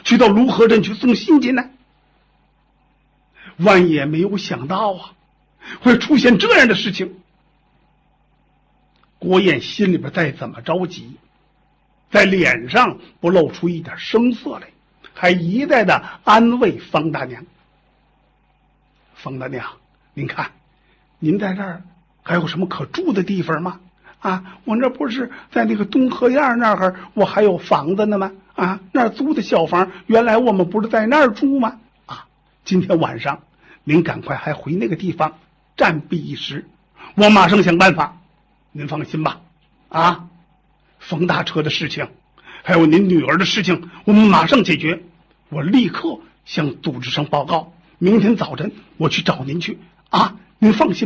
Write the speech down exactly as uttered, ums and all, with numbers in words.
去到卢河镇去送信去呢？万也没有想到啊，会出现这样的事情。郭燕心里边再怎么着急，在脸上不露出一点声色来，还一再的安慰方大娘。方大娘，您看，您在这儿还有什么可住的地方吗？啊，我这不是在那个东河沿那儿，我还有房子呢吗？啊，那儿租的小房，原来我们不是在那儿住吗？啊，今天晚上您赶快还回那个地方暂避一时，我马上想办法。您放心吧，啊，冯大车的事情，还有您女儿的事情，我们马上解决。我立刻向组织上报告，明天早晨我去找您去啊，您放心。